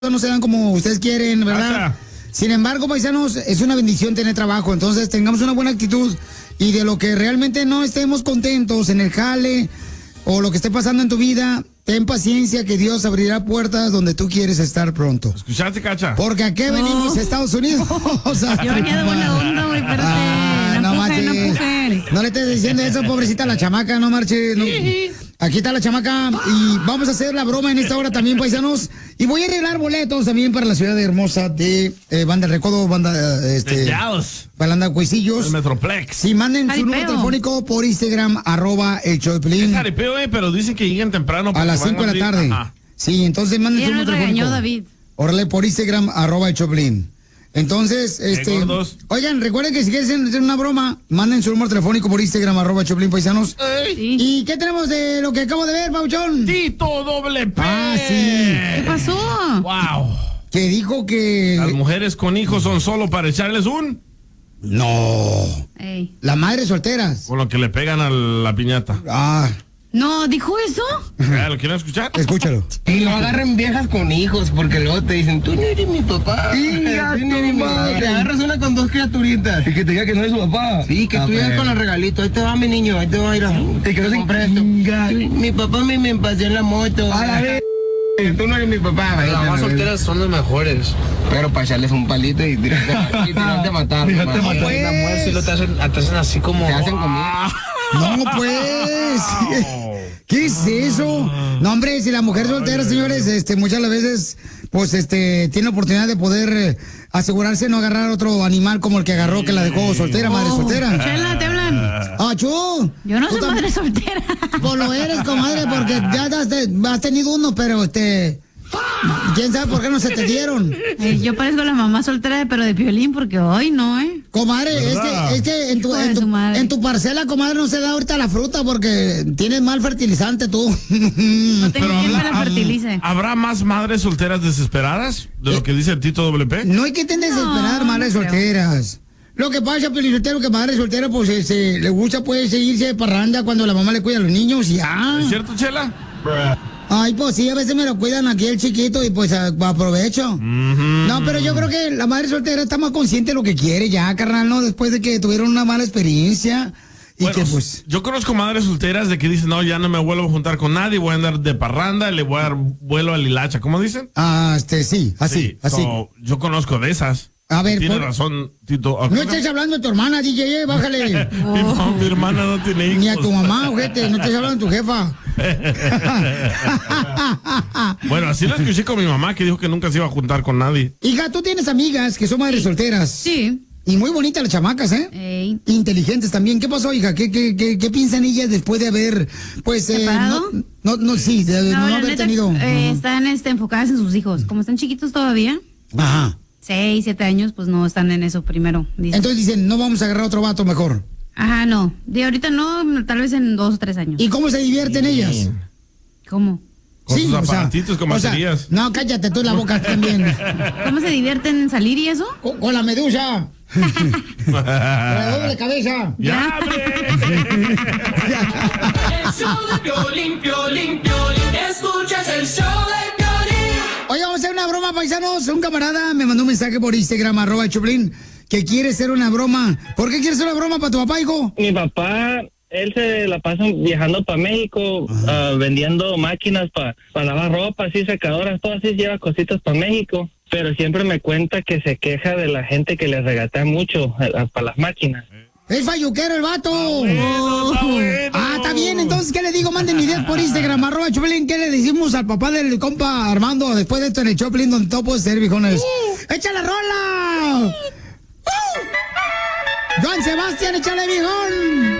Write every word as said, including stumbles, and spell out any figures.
no se dan como ustedes quieren, ¿verdad? Ajá. Sin embargo, paisanos, es una bendición tener trabajo, entonces tengamos una buena actitud y de lo que realmente no estemos contentos en el jale o lo que esté pasando en tu vida, ten paciencia que Dios abrirá puertas donde tú quieres estar pronto. ¿Escuchaste, Cacha? Porque aquí oh. venimos a Estados Unidos. O sea, yo venía de buena onda, güey, espérate. Ah, no, no, empuje, no, empuje. No le estés diciendo eso, pobrecita la chamaca, no marche. No. Aquí está la chamaca y vamos a hacer la broma en esta hora también, paisanos. Y voy a arreglar boletos también para la ciudad de hermosa de eh, Banda del Recodo, Banda este, de Dallas. Banda Cuisillos. El Metroplex. Sí, manden jaripeo. Su número telefónico por Instagram, arroba el show de Pelín. Es jaripeo, eh, pero dicen que lleguen temprano. A las cinco de la tarde. Ajá. Sí, entonces manden su número telefónico. David. Órale, por Instagram, arroba el show de Pelín. Entonces, este, oigan, recuerden que si quieren hacer una broma, manden su número telefónico por Instagram, arroba Choplin Paisanos. Sí. ¿Y qué tenemos de lo que acabo de ver, Pauchón? Tito Doble P. Ah, sí. ¿Qué pasó? Wow. Que dijo que... Las mujeres con hijos son solo para echarles un... No. Ey. Las madres solteras. Con lo que le pegan a la piñata. Ah. No, ¿dijo eso? ¿Lo quieren escuchar? Escúchalo. Y no agarren viejas con hijos, porque luego te dicen, tú no eres mi papá. Hija, tú no eres mi madre. Te agarras una con dos criaturitas. Y que te diga que no eres su papá. Sí, que ah, tú llegas con el regalito. Ahí te va mi niño, ahí te va a ir a... Te quedas sin presto. Mi papá me, me paseó en la moto. A la vez. Tú no eres mi papá. Las mamás solteras son las mejores. Pero para echarles un palito y tirarte a matar. No, pues. Las mujeres sí lo te hacen, te hacen así como... Te hacen comida. No, pues. ¿Qué es eso? No, hombre, si la mujer soltera, señores, este, muchas veces, pues, este, tiene la oportunidad de poder eh, asegurarse de no agarrar otro animal como el que agarró, que la dejó soltera, oh, madre soltera. Chela, te hablan. Ah, chu. Yo no soy madre soltera. Pues lo eres, comadre, porque ya has, has tenido uno, pero, este... ¿Quién sabe por qué no se te dieron? Eh, yo parezco la mamá soltera, pero de Piolín, porque hoy no, ¿eh? Comadre, es que, es que en, tu, en, tu, en tu parcela, comadre, no se da ahorita la fruta porque tienes mal fertilizante tú. No tengo quien me la fertilice. ¿Habrá más madres solteras desesperadas de lo que dice el Tito Doble P? No hay que tener desesperar, no, madres no solteras. Lo que pasa, Piolín Sotelo, que madre soltera, pues este, le gusta pues seguirse de parranda cuando la mamá le cuida a los niños y ya. ¿Es cierto, Chela? Ay, pues sí, a veces me lo cuidan aquí el chiquito y pues a, aprovecho. Mm-hmm. No, pero yo creo que la madre soltera está más consciente de lo que quiere ya, carnal, ¿no? Después de que tuvieron una mala experiencia. Y bueno, que pues... Yo conozco madres solteras de que dicen, no, ya no me vuelvo a juntar con nadie, voy a andar de parranda, le voy a dar vuelo a Lilacha. ¿Cómo dicen? Ah, este, sí, así, sí, así. So, yo conozco de esas. A ver, tiene por... razón, Tito. No estés hablando de tu hermana, D J, eh, bájale. Oh. mi, no, mi hermana no tiene hijos. Ni a tu mamá, ojete, no estés hablando de tu jefa. Bueno, así lo escuché con mi mamá, que dijo que nunca se iba a juntar con nadie. Hija, tú tienes amigas que son madres solteras. Sí. Y muy bonitas las chamacas, ¿eh? Ey. Inteligentes también. ¿Qué pasó, hija? ¿Qué, qué, qué, qué piensan ellas después de haber, pues, eh, no, no, no, sí, de no, no haber neta, tenido... Eh, uh-huh. Están este, enfocadas en sus hijos. Como están chiquitos todavía. Ajá. Seis, siete años, pues no están en eso primero. Dicen. Entonces dicen, no vamos a agarrar otro vato mejor. Ajá, no. De ahorita no, tal vez en dos o tres años. ¿Y cómo se divierten sí. ellas? ¿Cómo? Con sí, sus o aparatitos, como serías. No, cállate tú la boca también. ¿Cómo se divierten en salir y eso? Con, con la medusa. Con la doble cabeza. ¡Ya, hombre! El show de Piolín, Piolín, Piolín. Escuchas el show de Piolín. Oye, vamos a hacer una broma, paisanos. Un camarada me mandó un mensaje por Instagram, arroba Choplin, que quiere hacer una broma. ¿Por qué quieres hacer una broma para tu papá, hijo? Mi papá... Él se la pasa viajando para México, uh, vendiendo máquinas para pa lavar ropa, así secadoras, todo así, lleva cositas para México. Pero siempre me cuenta que se queja de la gente que le regatea mucho uh, para las máquinas. ¡Es falluquero el vato! Está bueno, está bueno. Ah, está bien, entonces, ¿qué le digo? Manden ideas por Instagram, arroba Choplin. ¿Qué le decimos al papá del compa Armando después de esto en el Choplin, donde todo puede ser, viejones? Uh. ¡Echa la rola! Uh. ¡Juan Sebastián, échale, viejón!